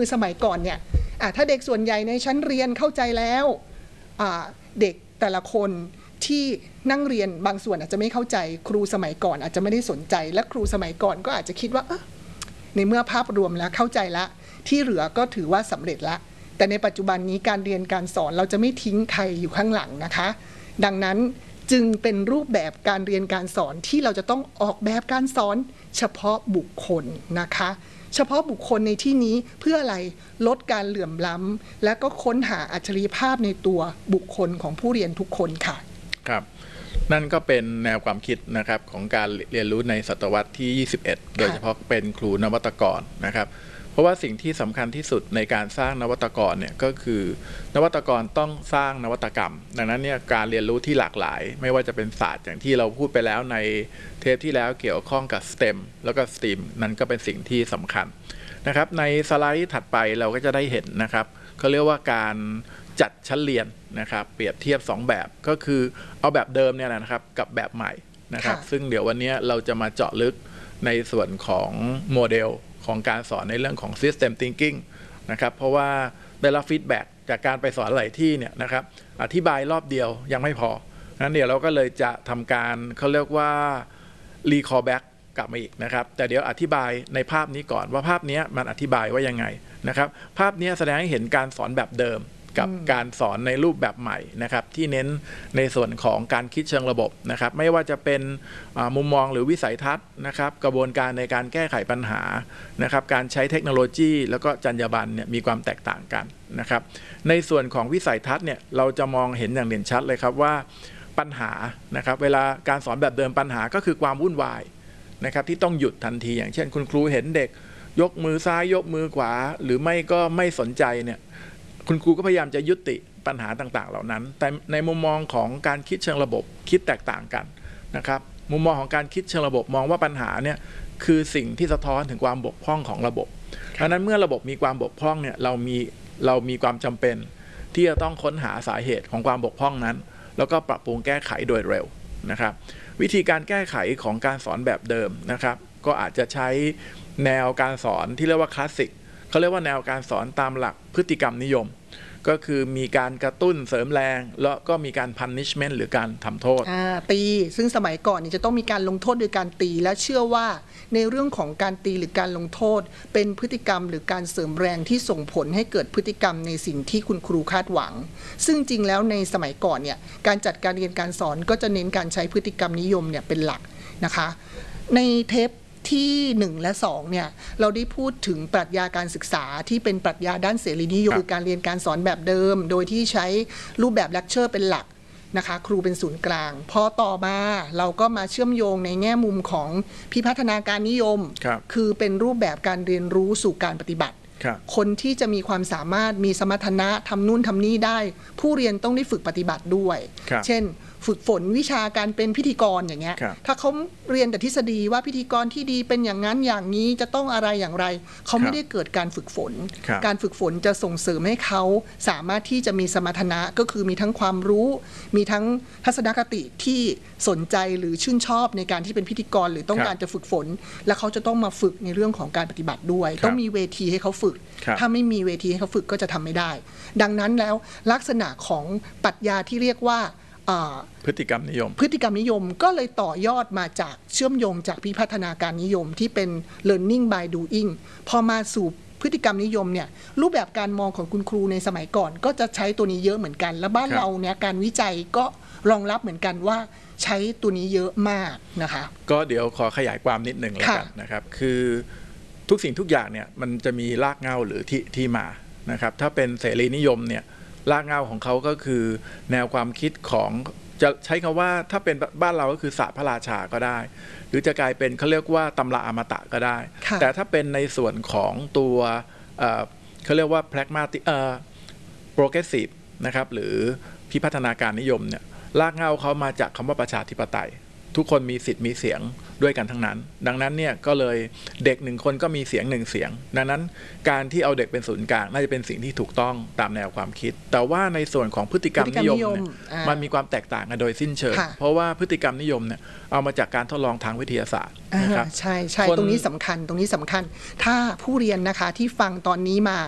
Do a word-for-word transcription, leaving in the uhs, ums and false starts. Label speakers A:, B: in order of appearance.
A: อสมัยก่อนเนี่ยถ้าเด็กส่วนใหญ่ในชั้นเรียนเข้าใจแล้วเด็กแต่ละคนที่นั่งเรียนบางส่วนอาจจะไม่เข้าใจครูสมัยก่อนอาจจะไม่ได้สนใจและครูสมัยก่อนก็อาจจะคิดว่าในเมื่อภาพรวมแล้วเข้าใจละที่เหลือก็ถือว่าสำเร็จละแต่ในปัจจุบันนี้การเรียนการสอนเราจะไม่ทิ้งใครอยู่ข้างหลังนะคะดังนั้นจึงเป็นรูปแบบการเรียนการสอนที่เราจะต้องออกแบบการสอนเฉพาะบุคคลนะคะเฉพาะบุคคลในที่นี้เพื่ออะไรลดการเหลื่อมล้ำและก็ค้นหาอัจฉริยภาพในตัวบุคคลของผู้เรียนทุกคนค่ะ
B: ครับนั่นก็เป็นแนวความคิดนะครับของการเรียนรู้ในศตวรรษที่ยี่สิบเอ็ดโดยเฉพาะเป็นครูนวัตกรนะครับเพราะว่าสิ่งที่สำคัญที่สุดในการสร้างนวัตกรเนี่ยก็คือนวัตกรต้องสร้างนวัตกรรมดังนั้นเนี่ยการเรียนรู้ที่หลากหลายไม่ว่าจะเป็นศาสตร์อย่างที่เราพูดไปแล้วในเทปที่แล้วเกี่ยวข้องกับ สเต็ม แล้วก็ สตรีม นั่นก็เป็นสิ่งที่สำคัญนะครับในสไลด์ถัดไปเราก็จะได้เห็นนะครับเขาเรียกว่าการจัดชั้นเรียนนะครับเปรียบเทียบสองแบบก็คือเอาแบบเดิมเนี่ยนะครับกับแบบใหม่นะครับซึ่งเดี๋ยววันนี้เราจะมาเจาะลึกในส่วนของโมเดลของการสอนในเรื่องของ System Thinking นะครับเพราะว่าได้รับฟีดแบ็กจากการไปสอนหลายที่เนี่ยนะครับอธิบายรอบเดียวยังไม่พอนั้นเดี๋ยวเราก็เลยจะทำการเขาเรียกว่า recall back กลับมาอีกนะครับแต่เดี๋ยวอธิบายในภาพนี้ก่อนว่าภาพนี้มันอธิบายว่ายังไงนะครับภาพนี้แสดงให้เห็นการสอนแบบเดิมกับการสอนในรูปแบบใหม่นะครับที่เน้นในส่วนของการคิดเชิงระบบนะครับไม่ว่าจะเป็นมุมมองหรือวิสัยทัศน์นะครับกระบวนการในการแก้ไขปัญหานะครับการใช้เทคโนโลยีแล้วก็จรรยาบรรณเนี่ยมีความแตกต่างกันนะครับในส่วนของวิสัยทัศน์เนี่ยเราจะมองเห็นอย่างเด่นชัดเลยครับว่าปัญหานะครับเวลาการสอนแบบเดิมปัญหาก็คือความวุ่นวายนะครับที่ต้องหยุดทันทีอย่างเช่นคุณครูเห็นเด็กยกมือซ้ายยกมือขวาหรือไม่ก็ไม่สนใจเนี่ยคุณครูก็พยายามจะยุติปัญหาต่างๆเหล่านั้นแต่ในมุมมองของการคิดเชิงระบบคิดแตกต่างกันนะครับมุมมองของการคิดเชิงระบบมองว่าปัญหาเนี่ยคือสิ่งที่สะท้อนถึงความบกพร่องของระบบดังนั้นเมื่อระบบมีความบกพร่องเนี่ยเรามีเรามีความจำเป็นที่จะต้องค้นหาสาเหตุของความบกพร่องนั้นแล้วก็ปรับปรุงแก้ไขโดยเร็วนะครับวิธีการแก้ไขของการสอนแบบเดิมนะครับก็อาจจะใช้แนวการสอนที่เรียกว่าคลาสสิกเขาเรียกว่าแนวการสอนตามหลักพฤติกรรมนิยมก็คือมีการกระตุ้นเสริมแรงแล้วก็มีการ punishment หรือการทำโทษ
A: ตีซึ่งสมัยก่อนนี่จะต้องมีการลงโทษโดยการตีและเชื่อว่าในเรื่องของการตีหรือการลงโทษเป็นพฤติกรรมหรือการเสริมแรงที่ส่งผลให้เกิดพฤติกรรมในสิ่งที่คุณครูคาดหวังซึ่งจริงแล้วในสมัยก่อนเนี่ยการจัดการเรียนการสอนก็จะเน้นการใช้พฤติกรรมนิยมเนี่ยเป็นหลักนะคะในเทปที่หนึ่งและสองเนี่ยเราได้พูดถึงปรัชญาการศึกษาที่เป็นปรัชญาด้านเสรีนิยมคือการเรียนการสอนแบบเดิมโดยที่ใช้รูปแบบเลคเชอร์เป็นหลักนะคะครูเป็นศูนย์กลางพอต่อมาเราก็มาเชื่อมโยงในแง่มุมของพิพัฒนาการนิยม ค, คือเป็นรูปแบบการเรียนรู้สู่การปฏิบัติคนที่จะมีความสามารถมีสมรรถนะทำนู่นทำนี่ได้ผู้เรียนต้องได้ฝึกปฏิบัติด้วยเช่นฝึกฝนวิชาการเป็นพิธีกรอย่างเงี้ยถ้าเขาเรียนแต่ทฤษฎีว่าพิธีกรที่ดีเป็นอย่างนั้นอย่างนี้จะต้องอะไรอย่างไรเขาไม่ได้เกิดการฝึกฝนการฝึกฝนจะส่งเสริมให้เขาสามารถที่จะมีสมรรถนะก็คือมีทั้งความรู้มีทั้งทัศนคติที่สนใจหรือชื่นชอบในการที่เป็นพิธีกรหรือต้องการจะฝึกฝนและเขาจะต้องมาฝึกในเรื่องของการปฏิบัติด้วยต้องมีเวทีให้เขาฝึกถ้าไม่มีเวทีให้เขาฝึกก็จะทำไม่ได้ดังนั้นแล้วลักษณะของปรัชญาที่เรียกว่า
B: พฤติกรรมนิยม
A: พฤติกรรมนิยมก็เลยต่อยอดมาจากเชื่อมโยงจากพิพัฒนาการนิยมที่เป็น learning by doing พอมาสู่พฤติกรรมนิยมเนี่ยรูปแบบการมองของคุณครูในสมัยก่อนก็จะใช้ตัวนี้เยอะเหมือนกันและบ้านเราเนี่ยการวิจัยก็รองรับเหมือนกันว่าใช้ตัวนี้เยอะมากนะคะ
B: ก็เดี๋ยวขอขยายความนิดหนึ่งแล้วกันนะครับคือทุกสิ่งทุกอย่างเนี่ยมันจะมีรากเหง้าหรือที่ที่มานะครับถ้าเป็นเสรีนิยมเนี่ยรากเหง้าของเขาก็คือแนวความคิดของจะใช้คำว่าถ้าเป็นบ้านเราก็คือศาสตร์พระราชาก็ได้หรือจะกลายเป็นเขาเรียกว่าตำราอมตะก็ได้แต่ถ้าเป็นในส่วนของตัวเขาเรียกว่า pragmatic progressive นะครับหรือพิพัฒนาการนิยมเนี่ยรากเหง้าเขามาจากคำว่าประชาธิปไตยทุกคนมีสิทธิ์มีเสียงด้วยกันทั้งนั้นดังนั้นเนี่ยก็เลยเด็กหนึ่งคนก็มีเสียงหนึ่งเสียงดังนั้นการที่เอาเด็กเป็นศูนย์กลางน่าจะเป็นสิ่งที่ถูกต้องตามแนวความคิดแต่ว่าในส่วนของพฤติกรรมนิยมเนี่ยมันมีความแตกต่างกันโดยสิ้นเชิงเพราะว่าพฤติกรรมนิยมเนี่ยเอามาจากการทดลองทางวิทยาศาสตร์นะครับ
A: ใช่ใช่ตรงนี้สำคัญตรงนี้สำคัญถ้าผู้เรียนนะคะที่ฟังตอนนี้มา